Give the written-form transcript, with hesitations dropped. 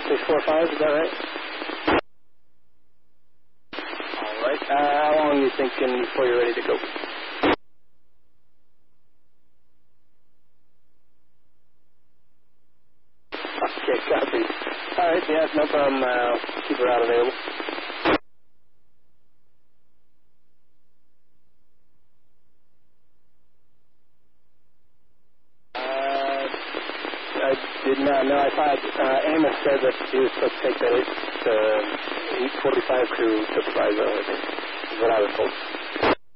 645, is that right? All right. How long are you thinking before you're ready to go? Okay, copy. All right, yeah, no problem. Keep her out available. I did not know. I thought Amos said that he was supposed to take that 845 crew supervisor, I think, is what I was told.